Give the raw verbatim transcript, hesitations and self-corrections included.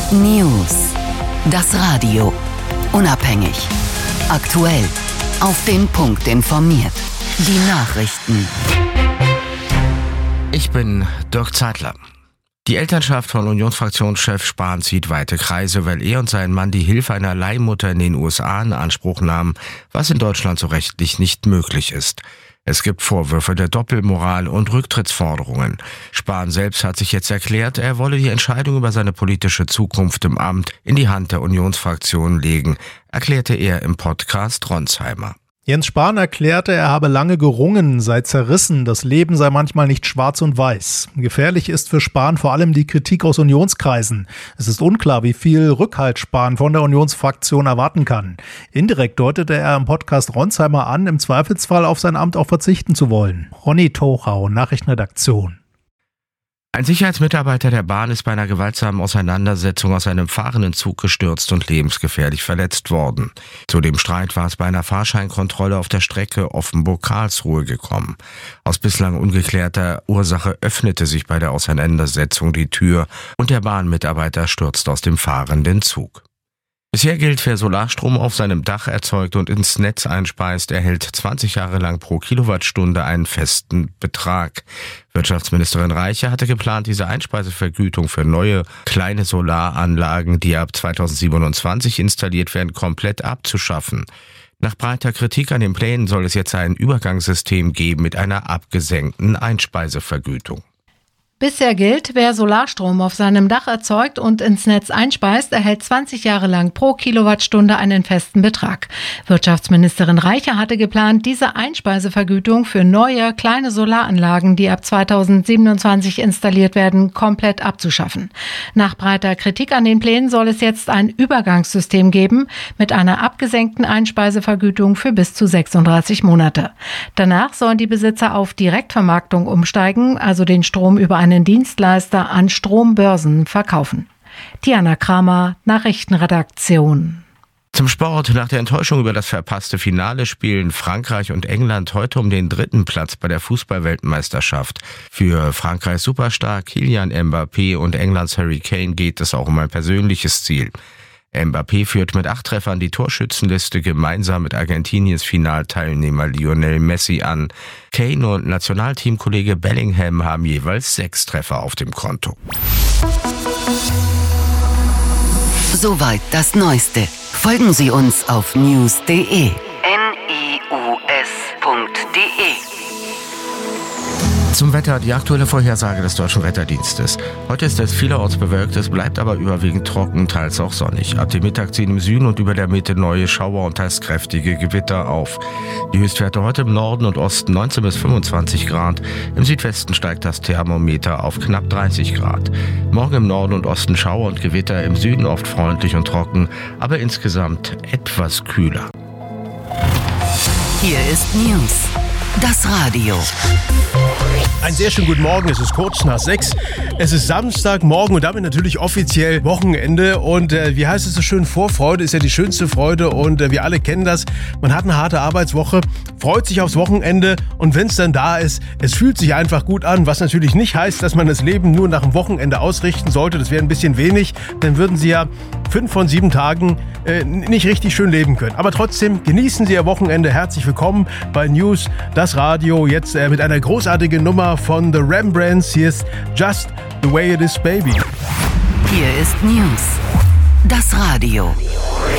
News. Das Radio. Unabhängig. Aktuell. Auf den Punkt informiert. Die Nachrichten. Ich bin Dirk Zeitler. Die Elternschaft von Unionsfraktionschef Spahn zieht weite Kreise, weil er und sein Mann die Hilfe einer Leihmutter in den U S A in Anspruch nahmen, was in Deutschland so rechtlich nicht möglich ist. Es gibt Vorwürfe der Doppelmoral und Rücktrittsforderungen. Spahn selbst hat sich jetzt erklärt, er wolle die Entscheidung über seine politische Zukunft im Amt in die Hand der Unionsfraktion legen, erklärte er im Podcast Ronsheimer. Jens Spahn erklärte, er habe lange gerungen, sei zerrissen, das Leben sei manchmal nicht schwarz und weiß. Gefährlich ist für Spahn vor allem die Kritik aus Unionskreisen. Es ist unklar, wie viel Rückhalt Spahn von der Unionsfraktion erwarten kann. Indirekt deutete er im Podcast Ronsheimer an, im Zweifelsfall auf sein Amt auch verzichten zu wollen. Ronny Tochau, Nachrichtenredaktion. Ein Sicherheitsmitarbeiter der Bahn ist bei einer gewaltsamen Auseinandersetzung aus einem fahrenden Zug gestürzt und lebensgefährlich verletzt worden. Zu dem Streit war es bei einer Fahrscheinkontrolle auf der Strecke Offenburg-Karlsruhe gekommen. Aus bislang ungeklärter Ursache öffnete sich bei der Auseinandersetzung die Tür und der Bahnmitarbeiter stürzte aus dem fahrenden Zug. Bisher gilt, wer Solarstrom auf seinem Dach erzeugt und ins Netz einspeist, erhält zwanzig Jahre lang pro Kilowattstunde einen festen Betrag. Wirtschaftsministerin Reiche hatte geplant, diese Einspeisevergütung für neue kleine Solaranlagen, die ab zweitausendsiebenundzwanzig installiert werden, komplett abzuschaffen. Nach breiter Kritik an den Plänen soll es jetzt ein Übergangssystem geben mit einer abgesenkten Einspeisevergütung. Bisher gilt, wer Solarstrom auf seinem Dach erzeugt und ins Netz einspeist, erhält zwanzig Jahre lang pro Kilowattstunde einen festen Betrag. Wirtschaftsministerin Reiche hatte geplant, diese Einspeisevergütung für neue, kleine Solaranlagen, die ab zweitausendsiebenundzwanzig installiert werden, komplett abzuschaffen. Nach breiter Kritik an den Plänen soll es jetzt ein Übergangssystem geben mit einer abgesenkten Einspeisevergütung für bis zu sechsunddreißig Monate. Danach sollen die Besitzer auf Direktvermarktung umsteigen, also den Strom über einen Dienstleister an Strombörsen verkaufen. Diana Kramer, Nachrichtenredaktion. Zum Sport. Nach der Enttäuschung über das verpasste Finale spielen Frankreich und England heute um den dritten Platz bei der Fußball-Weltmeisterschaft. Für Frankreichs Superstar Kylian Mbappé und Englands Harry Kane geht es auch um ein persönliches Ziel. Mbappé führt mit acht Treffern die Torschützenliste gemeinsam mit Argentiniens Finalteilnehmer Lionel Messi an. Kane und Nationalteamkollege Bellingham haben jeweils sechs Treffer auf dem Konto. Soweit das Neueste. Folgen Sie uns auf news punkt de. N I U S punkt de. Zum Wetter, die aktuelle Vorhersage des Deutschen Wetterdienstes. Heute ist es vielerorts bewölkt, es bleibt aber überwiegend trocken, teils auch sonnig. Ab dem Mittag ziehen im Süden und über der Mitte neue Schauer und teils kräftige Gewitter auf. Die Höchstwerte heute im Norden und Osten neunzehn bis fünfundzwanzig Grad. Im Südwesten steigt das Thermometer auf knapp dreißig Grad. Morgen im Norden und Osten Schauer und Gewitter, im Süden oft freundlich und trocken, aber insgesamt etwas kühler. Hier ist News. Das Radio. Einen sehr schönen guten Morgen, es ist kurz nach sechs. Es ist Samstagmorgen und damit natürlich offiziell Wochenende. Und äh, wie heißt es so schön, Vorfreude ist ja die schönste Freude und äh, wir alle kennen das. Man hat eine harte Arbeitswoche, freut sich aufs Wochenende und wenn es dann da ist, es fühlt sich einfach gut an. Was natürlich nicht heißt, dass man das Leben nur nach dem Wochenende ausrichten sollte. Das wäre ein bisschen wenig, dann würden Sie ja fünf von sieben Tagen äh, nicht richtig schön leben können. Aber trotzdem genießen Sie Ihr Wochenende. Herzlich willkommen bei News, das Radio, jetzt äh, mit einer großartigen Nummer von The Rembrandts. Hier ist Just the Way It Is, Baby. Hier ist News. Das Radio.